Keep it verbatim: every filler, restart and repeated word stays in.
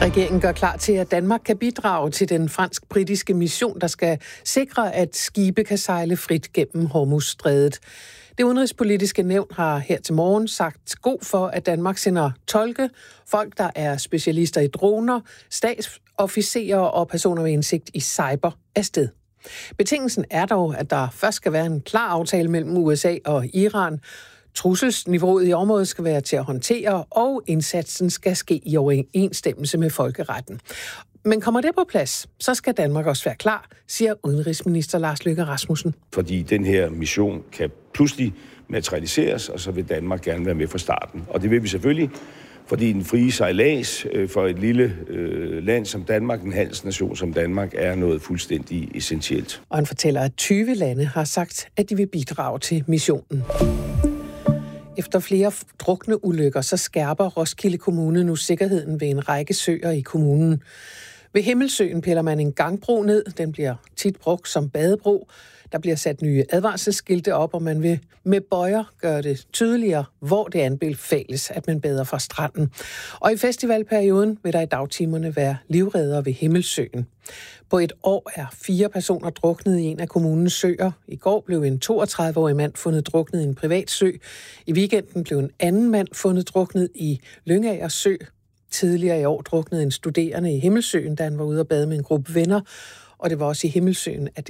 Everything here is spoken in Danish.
Regeringen gør klar til, at Danmark kan bidrage til den fransk-britiske mission, der skal sikre, at skibe kan sejle frit gennem Hormuzstrædet. Det udenrigspolitiske nævn har her til morgen sagt god for, at Danmark sender tolke, folk, der er specialister i droner, stabsofficerer og personer med indsigt i cyber afsted. Betingelsen er dog, at der først skal være en klar aftale mellem U S A og Iran. Trusselsniveauet i området skal være til at håndtere, og indsatsen skal ske i overensstemmelse med folkeretten. Men kommer det på plads, så skal Danmark også være klar, siger udenrigsminister Lars Løkke Rasmussen. Fordi den her mission kan pludselig materialiseres, og så vil Danmark gerne være med fra starten. Og det vil vi selvfølgelig, fordi den frie sejlads for et lille øh, land som Danmark, en handelsnation som Danmark, er noget fuldstændig essentielt. Og han fortæller, at tyve lande har sagt, at de vil bidrage til missionen. Efter flere drukne ulykker, så skærper Roskilde Kommune nu sikkerheden ved en række søer i kommunen. Ved Himmelsøen piller man en gangbro ned. Den bliver tit brugt som badebro. Der bliver sat nye advarselsskilte op, og man vil med bøjer gøre det tydeligere, hvor det anbefales, at man bader fra stranden. Og i festivalperioden vil der i dagtimerne være livredder ved Himmelsøen. På et år er fire personer druknet i en af kommunens søer. I går blev en toogtredive-årig mand fundet druknet i en privat sø. I weekenden blev en anden mand fundet druknet i Lyngager Sø. Tidligere i år druknede en studerende i Himmelsøen, da han var ude at bade med en gruppe venner. Og det var også i Himmelsøen, at